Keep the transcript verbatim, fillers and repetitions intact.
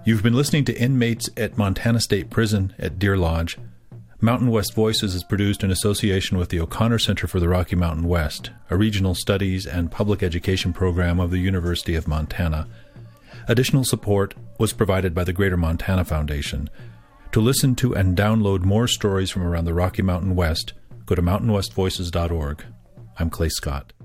You've been listening to Inmates at Montana State Prison at Deer Lodge. Mountain West Voices is produced in association with the O'Connor Center for the Rocky Mountain West, a regional studies and public education program of the University of Montana. Additional support was provided by the Greater Montana Foundation. To listen to and download more stories from around the Rocky Mountain West, go to mountain west voices dot org. I'm Clay Scott.